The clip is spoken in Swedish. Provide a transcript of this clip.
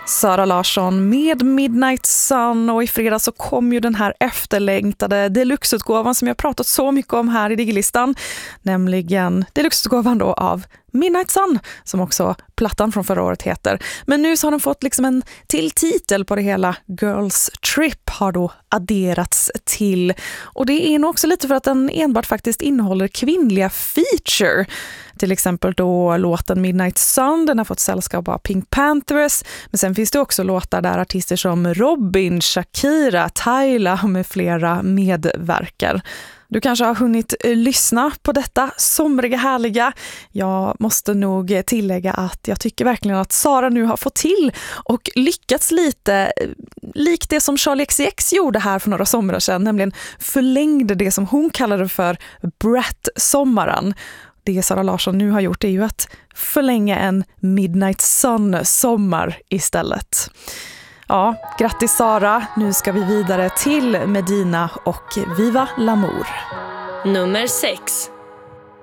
Sara Larsson med Midnight Sun, och i fredag så kom ju den här efterlängtade deluxe-utgåvan som jag pratat så mycket om här i Digilistan, nämligen deluxe-utgåvan då av Midnight Sun, som också plattan från förra året heter. Men nu så har den fått liksom en till titel på det hela. Girls Trip har då adderats till, och det är nog också lite för att den enbart faktiskt innehåller kvinnliga feature. Till exempel då låten Midnight Sun, den har fått sällskap av Pink Panthers, men sen finns det också låtar där artister som Robin, Shakira, Tyla med flera medverkar. Du kanske har hunnit lyssna på detta somriga härliga. Jag måste nog tillägga att jag tycker verkligen att Sara nu har fått till och lyckats lite likt det som Charli XCX gjorde här för några somrar sedan, nämligen förlängde det som hon kallade för Brat-sommaren. Det Sara Larsson nu har gjort är ju att förlänga en Midnight Sun-sommar istället. Ja, grattis Sara. Nu ska vi vidare till Medina och Viva L'Amour. Nummer 6.